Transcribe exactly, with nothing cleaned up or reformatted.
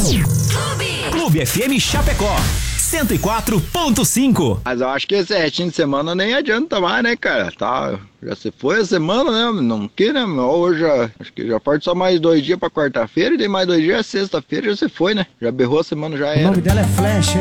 Clube. Clube F M Chapecó, cento e quatro ponto cinco. Mas eu acho que esse restinho de semana nem adianta mais, né, cara? Tá, já se foi a semana, né? Não que, né? Hoje já, acho que já parte só mais dois dias pra quarta-feira e tem mais dois dias, sexta-feira já se foi, né? Já berrou a semana, já era. O nome dela é Flash, hein?